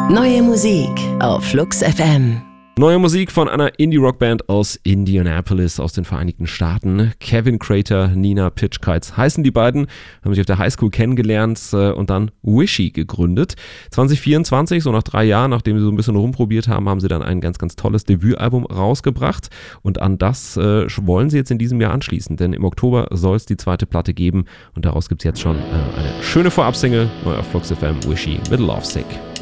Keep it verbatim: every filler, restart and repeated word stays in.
Neue Musik auf Flux F M. Neue Musik von einer Indie-Rock-Band aus Indianapolis, aus den Vereinigten Staaten. Kevin Crater, Nina Pitchkites heißen die beiden, haben sich auf der Highschool kennengelernt äh, und dann Wishy gegründet. zwanzig vierundzwanzig, so nach drei Jahren, nachdem sie so ein bisschen rumprobiert haben, haben sie dann ein ganz, ganz tolles Debütalbum rausgebracht und an das äh, wollen sie jetzt in diesem Jahr anschließen, denn im Oktober soll es die zweite Platte geben und daraus gibt es jetzt schon äh, eine schöne Vorabsingle, neu auf Flux F M, Wishy mit Lovesick.